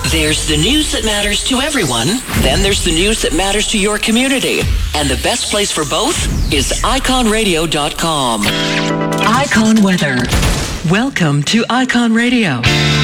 There's the news that matters to everyone. Then there's the news that matters to your community. And the best place for both is iconradio.com. Icon Weather. Welcome to Icon Radio.